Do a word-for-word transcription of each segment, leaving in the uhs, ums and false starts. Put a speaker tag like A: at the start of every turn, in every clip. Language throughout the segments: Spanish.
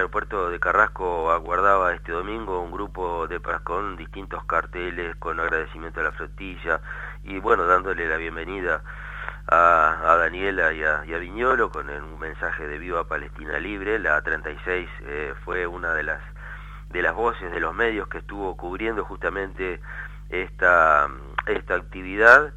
A: aeropuerto de Carrasco aguardaba este domingo un grupo de con distintos carteles, con agradecimiento a la flotilla y bueno, dándole la bienvenida a, a Daniela y a, y a Viñolo con un mensaje de Viva Palestina Libre. La treinta y seis eh, fue una de las de las voces de los medios que estuvo cubriendo justamente esta, esta actividad.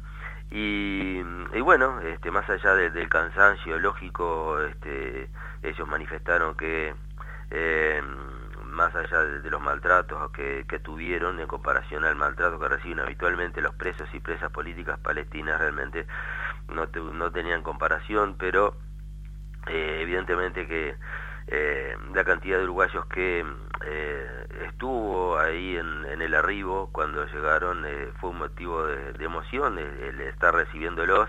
A: Y, y bueno, este, más allá de, del cansancio lógico, este, ellos manifestaron que eh, más allá de, de los maltratos que, que tuvieron en comparación al maltrato que reciben habitualmente los presos y presas políticas palestinas, realmente no, te, no tenían comparación, pero eh, evidentemente que eh, la cantidad de uruguayos que eh, estuvo ahí en, en el arribo cuando llegaron eh, fue un motivo de, de emoción el, el estar recibiéndolos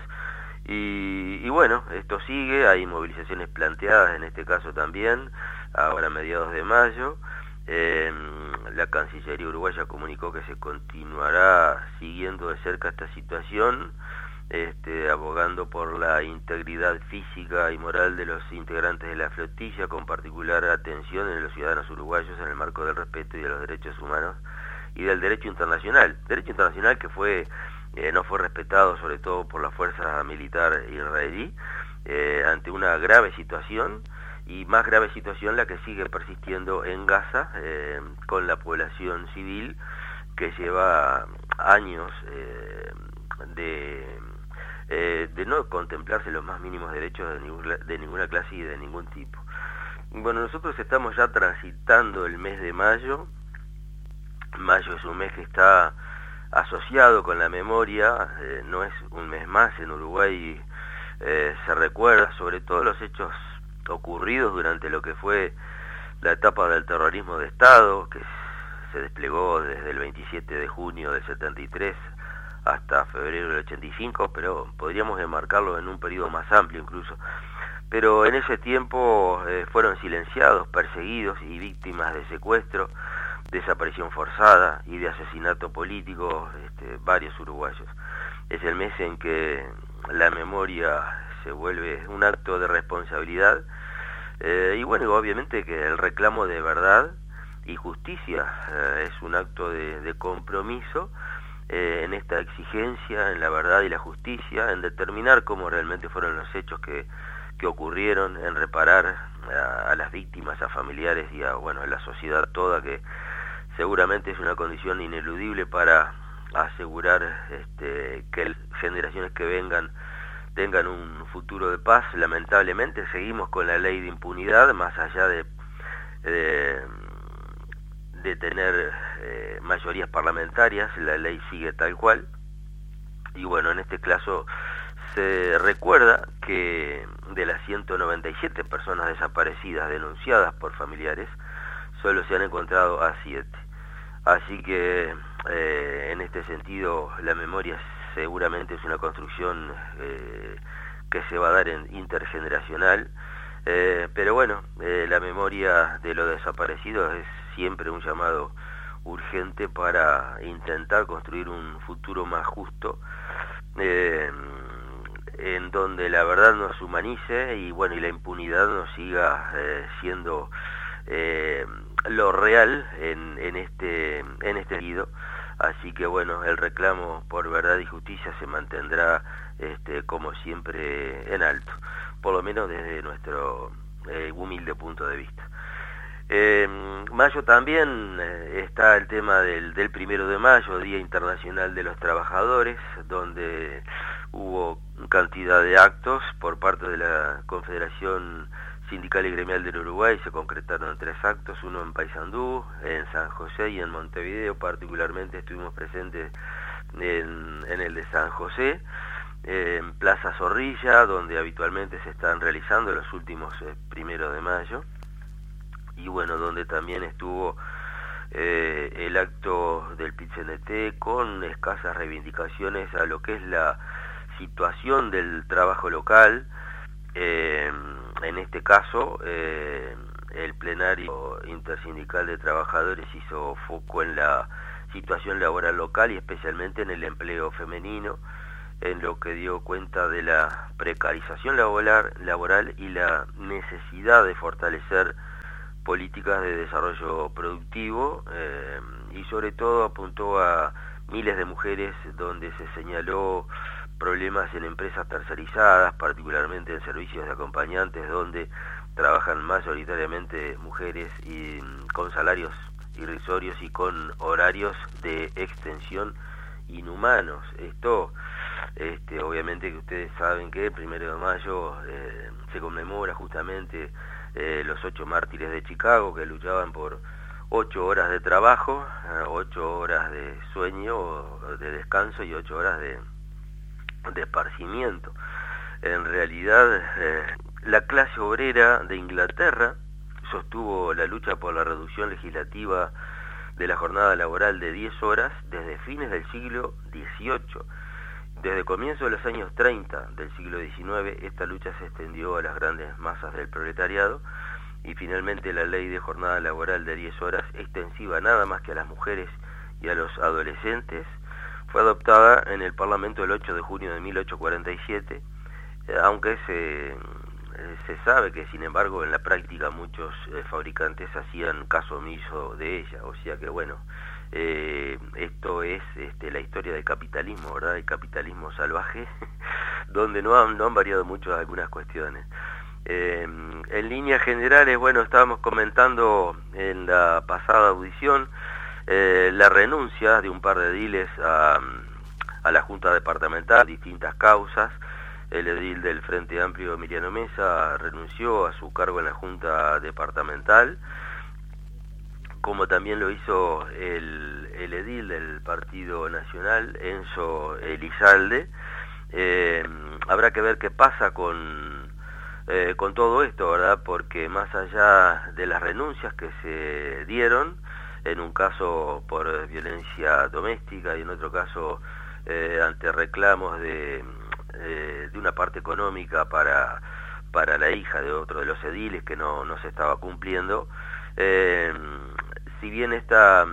A: y, y bueno, esto sigue, hay movilizaciones planteadas en este caso también, ahora a mediados de mayo. Eh, la Cancillería uruguaya comunicó que se continuará siguiendo de cerca esta situación, Este, abogando por la integridad física y moral de los integrantes de la flotilla, con particular atención en los ciudadanos uruguayos en el marco del respeto y de los derechos humanos y del derecho internacional, derecho internacional que fue eh, no fue respetado sobre todo por la fuerza militar israelí eh, ante una grave situación, y más grave situación la que sigue persistiendo en Gaza eh, con la población civil que lleva años eh, de Eh, de no contemplarse los más mínimos derechos de ninguna, de ninguna clase y de ningún tipo. Bueno, nosotros estamos ya transitando el mes de mayo. Mayo es un mes que está asociado con la memoria, eh, no es un mes más. En Uruguay eh, se recuerda sobre todo los hechos ocurridos durante lo que fue la etapa del terrorismo de Estado, que se desplegó desde el veintisiete de junio del setenta y tres hasta febrero del ochenta y cinco, pero podríamos enmarcarlo en un periodo más amplio incluso. Pero en ese tiempo eh, fueron silenciados, perseguidos y víctimas de secuestro, desaparición forzada y de asesinato político este, varios uruguayos. Es el mes en que la memoria se vuelve un acto de responsabilidad eh, y bueno, obviamente que el reclamo de verdad y justicia eh, es un acto de, de compromiso Eh, en esta exigencia, en la verdad y la justicia, en determinar cómo realmente fueron los hechos que, que ocurrieron, en reparar a, a las víctimas, a familiares y a, bueno, a la sociedad toda, que seguramente es una condición ineludible para asegurar este, que generaciones que vengan tengan un futuro de paz. Lamentablemente seguimos con la ley de impunidad, más allá de, de de tener eh, mayorías parlamentarias, la ley sigue tal cual. Y bueno, en este caso se recuerda que de las ciento noventa y siete personas desaparecidas denunciadas por familiares, solo se han encontrado a siete. Así que eh, en este sentido la memoria seguramente es una construcción eh, que se va a dar en intergeneracional, eh, pero bueno, eh, la memoria de los desaparecidos es siempre un llamado urgente para intentar construir un futuro más justo, eh, en donde la verdad nos humanice y bueno, y la impunidad no siga eh, siendo eh, lo real en, en este en este sentido. Así que bueno, el reclamo por verdad y justicia se mantendrá este, como siempre en alto, por lo menos desde nuestro eh, humilde punto de vista. Eh, mayo también eh, está el tema del, del primero de mayo, Día Internacional de los Trabajadores, donde hubo cantidad de actos por parte de la Confederación Sindical y Gremial del Uruguay. Se concretaron tres actos, uno en Paysandú, en San José y en Montevideo. Particularmente estuvimos presentes en, en el de San José, eh, en Plaza Zorrilla, donde habitualmente se están realizando los últimos eh, primeros de mayo. Y bueno, donde también estuvo eh, el acto del Pit-C N T con escasas reivindicaciones a lo que es la situación del trabajo local. Eh, en este caso, eh, el plenario intersindical de trabajadores hizo foco en la situación laboral local y especialmente en el empleo femenino, en lo que dio cuenta de la precarización laboral, laboral y la necesidad de fortalecer políticas de desarrollo productivo eh, y sobre todo apuntó a miles de mujeres donde se señaló problemas en empresas tercerizadas, particularmente en servicios de acompañantes, donde trabajan mayoritariamente mujeres y con salarios irrisorios y con horarios de extensión inhumanos. Esto, este, obviamente que ustedes saben que el primero de mayo eh, se conmemora justamente eh, los ocho mártires de Chicago que luchaban por ocho horas de trabajo, ocho horas de sueño, de descanso y ocho horas de, de esparcimiento. En realidad, eh, la clase obrera de Inglaterra sostuvo la lucha por la reducción legislativa de la jornada laboral de diez horas desde fines del siglo dieciocho. Desde comienzos de los años treinta del siglo diecinueve, esta lucha se extendió a las grandes masas del proletariado y finalmente la ley de jornada laboral de diez horas, extensiva nada más que a las mujeres y a los adolescentes, fue adoptada en el Parlamento el ocho de junio de mil ochocientos cuarenta y siete, aunque se, se sabe que, sin embargo, en la práctica muchos eh, fabricantes hacían caso omiso de ella. O sea que, bueno, eh, esto es este, la historia del capitalismo, ¿verdad? El capitalismo salvaje, donde no han, no han variado mucho algunas cuestiones. Eh, en líneas generales, bueno, estábamos comentando en la pasada audición eh, la renuncia de un par de ediles a, a la Junta Departamental, distintas causas. El edil del Frente Amplio, Emiliano Mesa, renunció a su cargo en la Junta Departamental, como también lo hizo el, el edil del Partido Nacional, Enzo Elizalde. Eh, habrá que ver qué pasa con Eh, con todo esto, ¿verdad? Porque más allá de las renuncias que se dieron, en un caso por violencia doméstica y en otro caso eh, ante reclamos de, eh, de una parte económica para, para la hija de otro de los ediles que no, no se estaba cumpliendo, eh, si bien esta,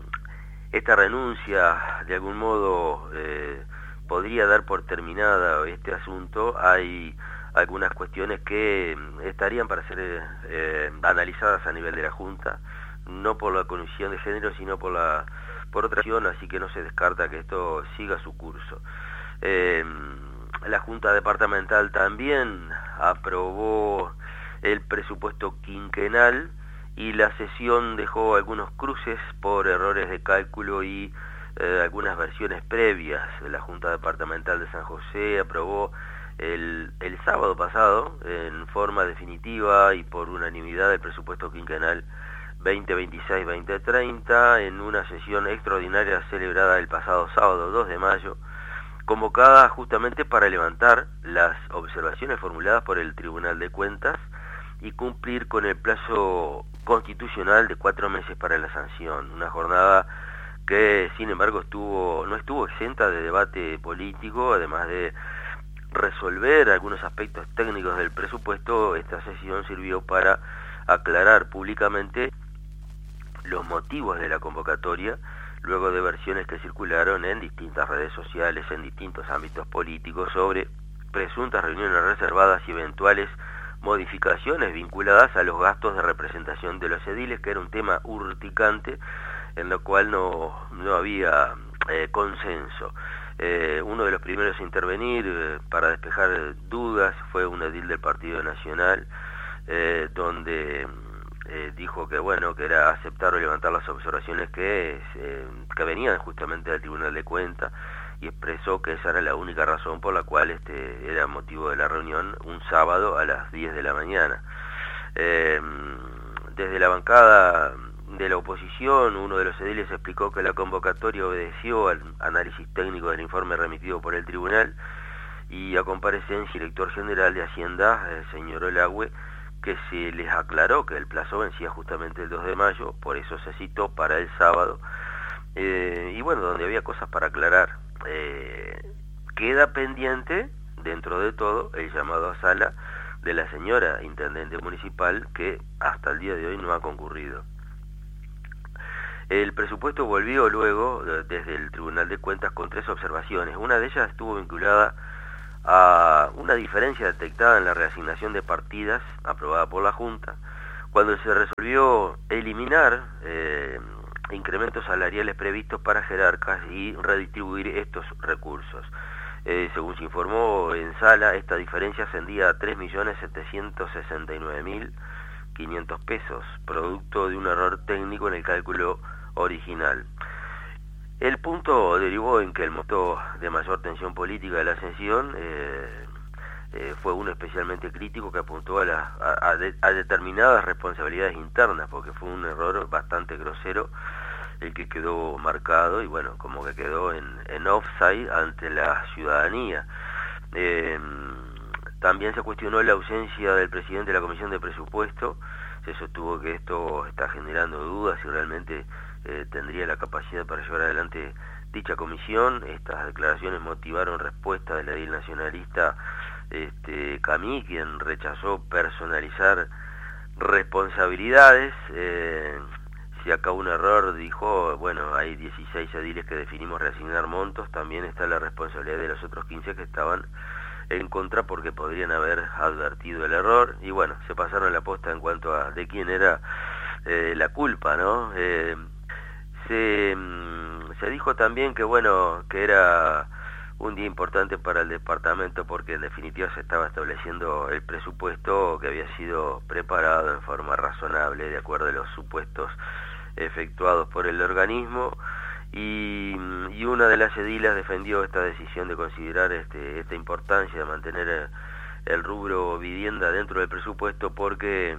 A: esta renuncia de algún modo eh, podría dar por terminada este asunto, hay algunas cuestiones que estarían para ser eh, analizadas a nivel de la Junta, no por la condición de género, sino por la por otra acción, así que no se descarta que esto siga su curso. Eh, la Junta Departamental también aprobó el presupuesto quinquenal y la sesión dejó algunos cruces por errores de cálculo y eh, algunas versiones previas. La Junta Departamental de San José aprobó El, el sábado pasado, en forma definitiva y por unanimidad, el presupuesto quinquenal veinte veintiséis veinte treinta, en una sesión extraordinaria celebrada el pasado sábado dos de mayo, convocada justamente para levantar las observaciones formuladas por el Tribunal de Cuentas y cumplir con el plazo constitucional de cuatro meses para la sanción. Una jornada que, sin embargo, estuvo no estuvo exenta de debate político, además de resolver algunos aspectos técnicos del presupuesto. Esta sesión sirvió para aclarar públicamente los motivos de la convocatoria, luego de versiones que circularon en distintas redes sociales, en distintos ámbitos políticos, sobre presuntas reuniones reservadas y eventuales modificaciones vinculadas a los gastos de representación de los ediles, que era un tema urticante en lo cual no, no había eh, consenso. Eh, uno de los primeros a intervenir eh, para despejar dudas fue un edil del Partido Nacional, eh, donde eh, dijo que bueno, que era aceptar o levantar las observaciones que, eh, que venían justamente del Tribunal de Cuentas, y expresó que esa era la única razón por la cual este era motivo de la reunión un sábado a las diez de la mañana. Eh, desde la bancada de la oposición, uno de los ediles explicó que la convocatoria obedeció al análisis técnico del informe remitido por el tribunal, y a comparecencia el director general de Hacienda, el señor Olagüe, que se les aclaró que el plazo vencía justamente el dos de mayo, por eso se citó para el sábado, eh, y bueno, donde había cosas para aclarar. Eh, queda pendiente, dentro de todo, el llamado a sala de la señora intendente municipal, que hasta el día de hoy no ha concurrido. El presupuesto volvió luego desde el Tribunal de Cuentas con tres observaciones. Una de ellas estuvo vinculada a una diferencia detectada en la reasignación de partidas aprobada por la Junta, cuando se resolvió eliminar eh, incrementos salariales previstos para jerarcas y redistribuir estos recursos. Eh, según se informó en sala, esta diferencia ascendía a tres millones setecientos sesenta y nueve mil quinientos pesos, producto de un error técnico en el cálculo original. El punto derivó en que el motor de mayor tensión política de la ascensión eh, eh, fue uno especialmente crítico que apuntó a, la, a, a, de, a determinadas responsabilidades internas, porque fue un error bastante grosero el que quedó marcado y bueno, como que quedó en, en offside ante la ciudadanía. Eh, también se cuestionó la ausencia del presidente de la Comisión de Presupuesto. Se sostuvo que esto está generando dudas si realmente eh, tendría la capacidad para llevar adelante dicha comisión. Estas declaraciones motivaron respuesta de la edil nacionalista este, Camí, quien rechazó personalizar responsabilidades. Eh, si acá un error, dijo, bueno, hay dieciséis ediles que definimos reasignar montos, también está la responsabilidad de los otros quince que estaban en contra porque podrían haber advertido el error, y bueno, se pasaron la posta en cuanto a de quién era eh, la culpa, ¿no? Eh, se, se dijo también que, bueno, que era un día importante para el departamento porque en definitiva se estaba estableciendo el presupuesto que había sido preparado en forma razonable de acuerdo a los supuestos efectuados por el organismo. Y, y una de las edilas defendió esta decisión de considerar este, esta importancia de mantener el, el rubro vivienda dentro del presupuesto porque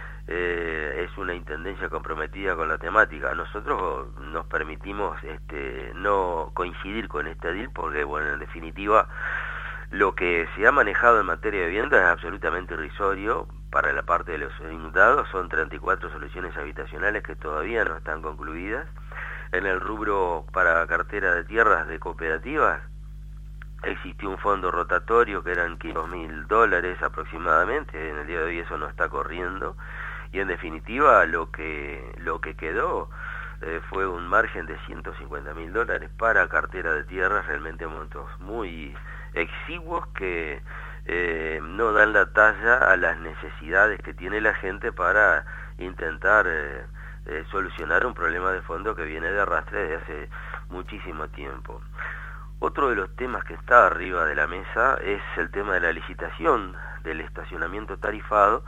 A: eh, es una intendencia comprometida con la temática. Nosotros nos permitimos este, no coincidir con esta edil porque, bueno, en definitiva, lo que se ha manejado en materia de vivienda es absolutamente irrisorio. Para la parte de los inundados son treinta y cuatro soluciones habitacionales que todavía no están concluidas. En el rubro para cartera de tierras de cooperativas existió un fondo rotatorio que eran quinientos mil dólares aproximadamente. En el día de hoy eso no está corriendo y en definitiva lo que lo que quedó eh, fue un margen de ciento cincuenta mil dólares para cartera de tierras, realmente montos muy exiguos que eh, no dan la talla a las necesidades que tiene la gente para intentar eh, Eh, solucionar un problema de fondo que viene de arrastre desde hace muchísimo tiempo. Otro de los temas que está arriba de la mesa es el tema de la licitación del estacionamiento tarifado,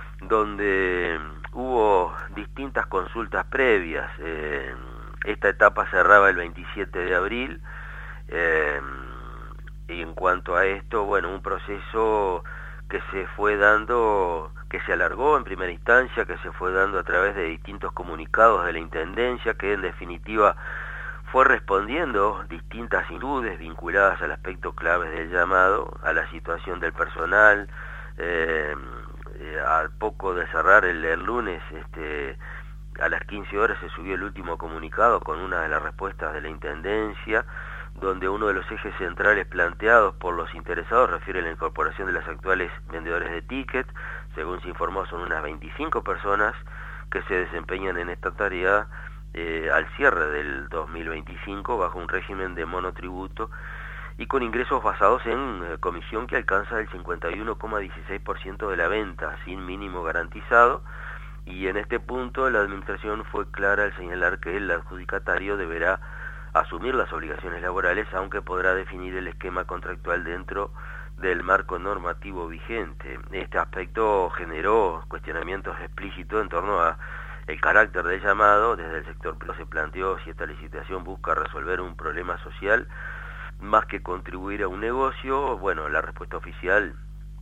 A: donde hubo distintas consultas previas. Eh, esta etapa cerraba el veintisiete de abril, eh, y en cuanto a esto, bueno, un proceso que se fue dando, que se alargó en primera instancia, que se fue dando a través de distintos comunicados de la Intendencia, que en definitiva fue respondiendo distintas inquietudes vinculadas al aspecto clave del llamado, a la situación del personal. Eh, eh, al poco de cerrar el, el lunes, este, a las quince horas se subió el último comunicado con una de las respuestas de la Intendencia, donde uno de los ejes centrales planteados por los interesados refiere a la incorporación de las actuales vendedores de ticket. Según se informó, son unas veinticinco personas que se desempeñan en esta tarea eh, al cierre del dos mil veinticinco bajo un régimen de monotributo y con ingresos basados en eh, comisión que alcanza el cincuenta y uno coma dieciséis por ciento de la venta, sin mínimo garantizado. Y en este punto la administración fue clara al señalar que el adjudicatario deberá asumir las obligaciones laborales, aunque podrá definir el esquema contractual dentro del marco normativo vigente. Este aspecto generó cuestionamientos explícitos en torno a el carácter del llamado. Desde el sector privado se planteó si esta licitación busca resolver un problema social más que contribuir a un negocio. Bueno, la respuesta oficial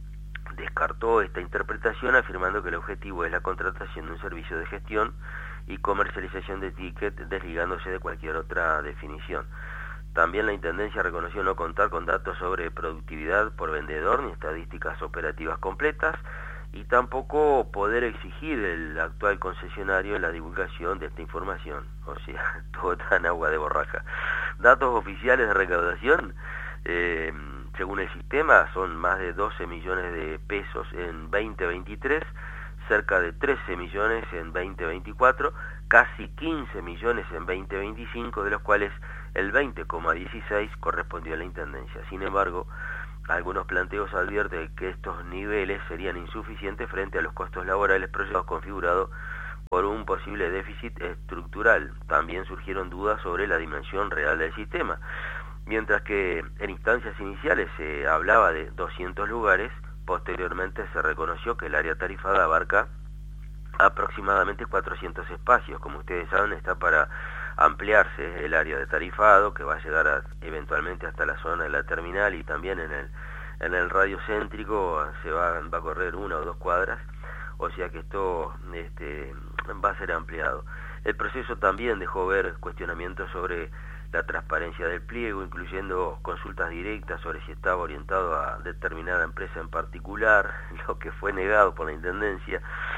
A: descartó esta interpretación, afirmando que el objetivo es la contratación de un servicio de gestión y comercialización de ticket, desligándose de cualquier otra definición. También la Intendencia reconoció no contar con datos sobre productividad por vendedor ni estadísticas operativas completas y tampoco poder exigir el actual concesionario la divulgación de esta información. O sea, todo está en agua de borraja. Datos oficiales de recaudación, eh, según el sistema, son más de doce millones de pesos en veinte veintitrés, cerca de trece millones en veinte veinticuatro, casi quince millones en veinte veinticinco, de los cuales el veinte coma dieciséis correspondió a la Intendencia. Sin embargo, algunos planteos advierten que estos niveles serían insuficientes frente a los costos laborales proyectados configurados por un posible déficit estructural. También surgieron dudas sobre la dimensión real del sistema. Mientras que en instancias iniciales se hablaba de doscientos lugares, posteriormente se reconoció que el área tarifada abarca aproximadamente cuatrocientos espacios. Como ustedes saben, está para ampliarse el área de tarifado, que va a llegar a, eventualmente hasta la zona de la terminal, y también en el, en el radio céntrico se va, va a correr una o dos cuadras, o sea que esto este, va a ser ampliado. El proceso también dejó ver cuestionamientos sobre la transparencia del pliego, incluyendo consultas directas sobre si estaba orientado a determinada empresa en particular, lo que fue negado por la Intendencia.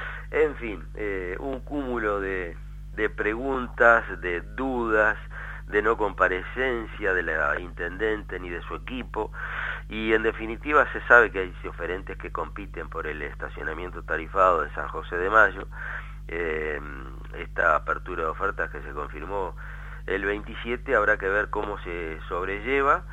A: En fin, eh, un cúmulo de, de preguntas, de dudas, de no comparecencia de la Intendente ni de su equipo, y en definitiva se sabe que hay oferentes que compiten por el estacionamiento tarifado de San José de Mayo. Eh, esta apertura de ofertas que se confirmó el veintisiete, habrá que ver cómo se sobrelleva.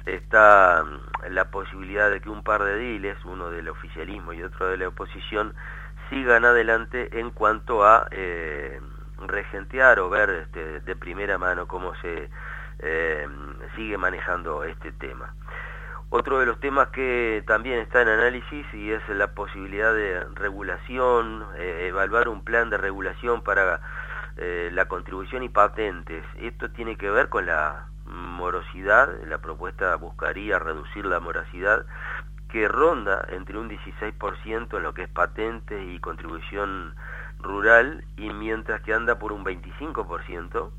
A: Está la posibilidad de que un par de ediles, uno del oficialismo y otro de la oposición, sigan adelante en cuanto a eh, regentear o ver este, de primera mano cómo se eh, sigue manejando este tema. Otro de los temas que también está en análisis y es la posibilidad de regulación, eh, evaluar un plan de regulación para eh, la contribución y patentes. Esto tiene que ver con la morosidad. La propuesta buscaría reducir la morosidad, que ronda entre un dieciséis por ciento en lo que es patentes y contribución rural, y mientras que anda por un veinticinco por ciento,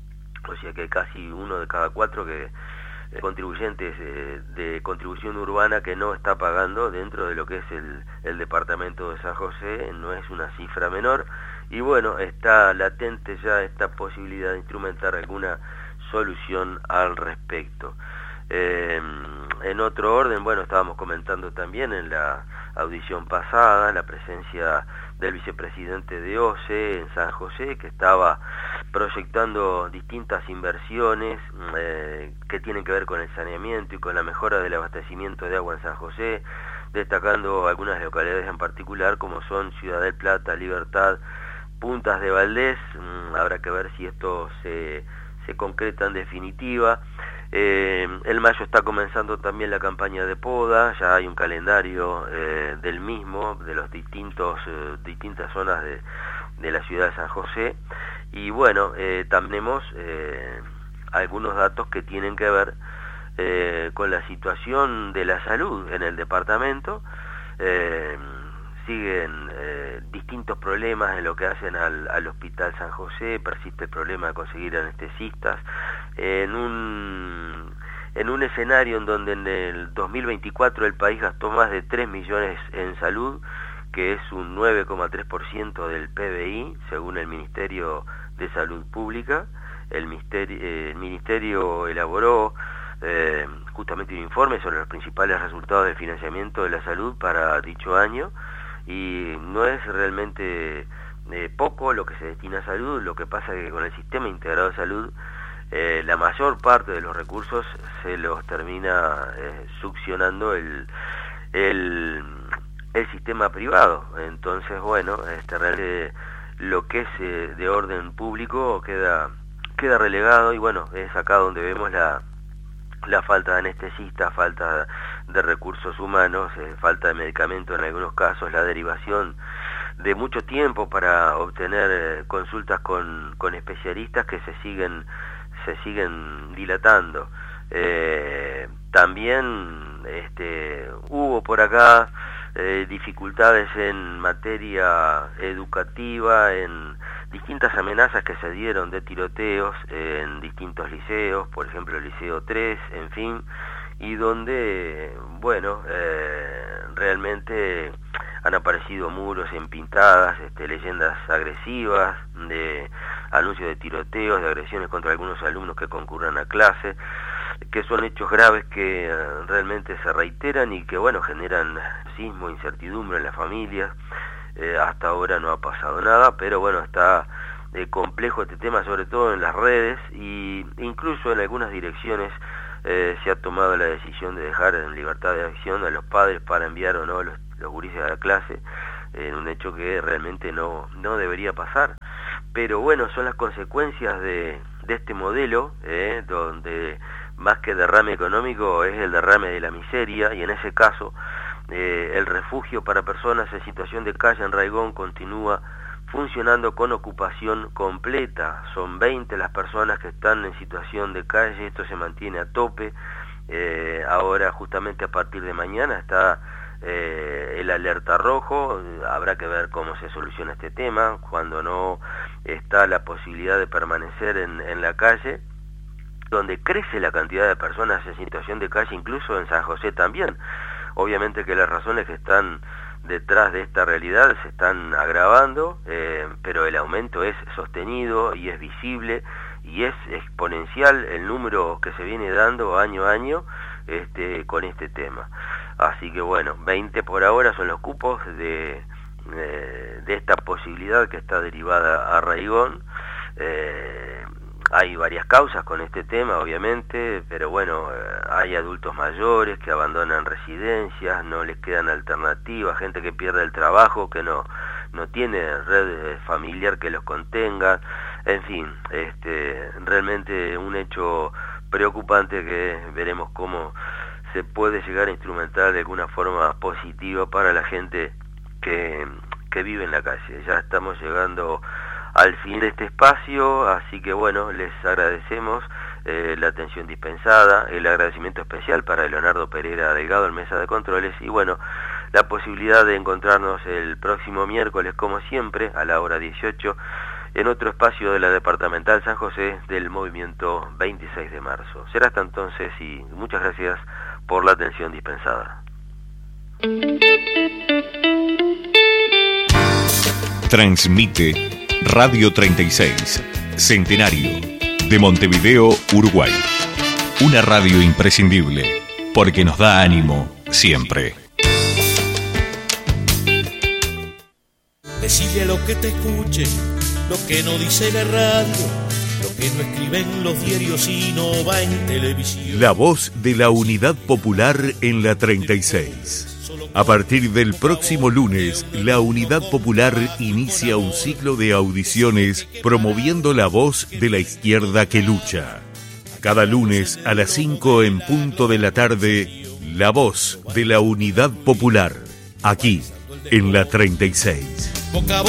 A: o sea que casi uno de cada cuatro que eh, contribuyentes eh, de contribución urbana que no está pagando dentro de lo que es el, el departamento de San José. No es una cifra menor, y bueno, está latente ya esta posibilidad de instrumentar alguna solución al respecto. Eh, en otro orden, bueno, estábamos comentando también en la audición pasada la presencia del vicepresidente de O C E en San José, que estaba proyectando distintas inversiones eh, que tienen que ver con el saneamiento y con la mejora del abastecimiento de agua en San José, destacando algunas localidades en particular como son Ciudad del Plata, Libertad, Puntas de Valdés. Mm, habrá que ver si esto se, se concreta en definitiva. Eh, el mayo está comenzando también la campaña de poda, ya hay un calendario eh, del mismo, de los distintos eh, distintas zonas de, de la ciudad de San José, y bueno, eh, tenemos eh, algunos datos que tienen que ver eh, con la situación de la salud en el departamento. Eh, siguen eh, distintos problemas en lo que hacen al, al Hospital San José. Persiste el problema de conseguir anestesistas en un en un escenario en donde en el dos mil veinticuatro el país gastó más de tres millones en salud, que es un nueve coma tres por ciento del P B I, según el Ministerio de Salud Pública. El ministerio, eh, el ministerio elaboró eh, justamente un informe sobre los principales resultados del financiamiento de la salud para dicho año, y no es realmente eh, poco lo que se destina a salud. Lo que pasa es que con el sistema integrado de salud eh, la mayor parte de los recursos se los termina eh, succionando el, el, el sistema privado. Entonces, bueno, este, realmente lo que es eh, de orden público queda, queda relegado, y bueno, es acá donde vemos la la falta de anestesistas, falta de recursos humanos, eh, falta de medicamentos en algunos casos, la derivación de mucho tiempo para obtener eh, consultas con, con especialistas que se siguen se siguen dilatando. Eh, también este, hubo por acá eh, dificultades en materia educativa, en distintas amenazas que se dieron de tiroteos en distintos liceos, por ejemplo el Liceo tres, en fin, y donde, bueno, eh, realmente han aparecido muros empintadas, este, leyendas agresivas, de anuncios de tiroteos, de agresiones contra algunos alumnos que concurran a clase, que son hechos graves que eh, realmente se reiteran y que, bueno, generan sismo, incertidumbre en las familias. Eh, hasta ahora no ha pasado nada, pero bueno, está eh, complejo este tema, sobre todo en las redes, y incluso en algunas direcciones eh, se ha tomado la decisión de dejar en libertad de acción a los padres para enviar o no los, los gurises a la clase, en un hecho que realmente no, no debería pasar. Pero bueno, son las consecuencias de, de este modelo, eh, donde más que derrame económico es el derrame de la miseria, y en ese caso eh, el refugio para personas en situación de calle en Raigón continúa funcionando con ocupación completa. Son veinte las personas que están en situación de calle, esto se mantiene a tope. Eh, ahora justamente a partir de mañana está eh, el alerta rojo, habrá que ver cómo se soluciona este tema, cuando no está la posibilidad de permanecer en, en la calle, donde crece la cantidad de personas en situación de calle, incluso en San José también. Obviamente que las razones que están detrás de esta realidad se están agravando, eh, pero el aumento es sostenido y es visible y es exponencial el número que se viene dando año a año este, con este tema. Así que bueno, veinte por ahora son los cupos de, de, de esta posibilidad que está derivada a Raigón. Eh, Hay varias causas con este tema, obviamente, pero bueno, eh, hay adultos mayores que abandonan residencias, no les quedan alternativas, gente que pierde el trabajo, que no, no tiene red familiar que los contenga, en fin, este, realmente un hecho preocupante que veremos cómo se puede llegar a instrumentar de alguna forma positiva para la gente que, que vive en la calle. Ya estamos llegando al fin de este espacio, así que bueno, les agradecemos eh, la atención dispensada, el agradecimiento especial para Leonardo Pereira Delgado en Mesa de Controles, y bueno, la posibilidad de encontrarnos el próximo miércoles, como siempre, a la hora dieciocho, en otro espacio de la Departamental San José del Movimiento veintiséis de marzo. Será hasta entonces y muchas gracias por la atención dispensada.
B: Transmite Radio treinta y seis, Centenario, de Montevideo, Uruguay. Una radio imprescindible, porque nos da ánimo siempre.
C: Decile a lo que te escuche, lo que no dice la radio, lo que no escriben los diarios y no va en televisión.
B: La voz de la Unidad Popular en la treinta y seis. A partir del próximo lunes, la Unidad Popular inicia un ciclo de audiciones promoviendo la voz de la izquierda que lucha. Cada lunes a las cinco en punto de la tarde, la voz de la Unidad Popular, aquí en la treinta y seis.